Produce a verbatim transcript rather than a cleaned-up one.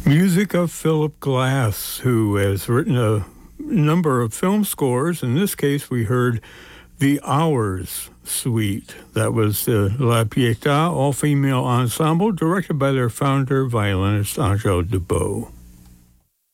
Music of Philip Glass, who has written a number of film scores. In this case, we heard The Hours Suite. That was the La Pietà all-female ensemble, directed by their founder, violinist Angel Dubot.